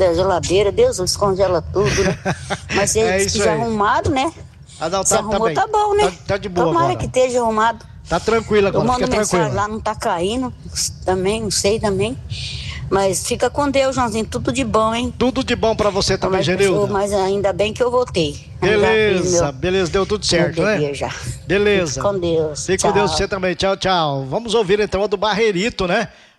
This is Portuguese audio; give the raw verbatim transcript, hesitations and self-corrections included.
da geladeira, Deus descongela tudo, né? Mas se É ele isso estiver aí. arrumado, né? Ah, não, Se tá, arrumou, tá bem. tá bom, né? Tá, tá de boa Tomara agora. que esteja arrumado. Tá tranquila Eu agora, mando fica mensagem tranquila. lá, não tá caindo também, não sei também. Mas fica com Deus, Joãozinho, tudo de bom, hein? Tudo de bom pra você também, mas, Genilda. mas ainda bem que eu voltei. Beleza, meu, beleza, deu tudo certo, meu né? dever já. Beleza. Fique com Deus. Fique com Deus você também. Tchau, tchau. Vamos ouvir então a do Barreirito, né?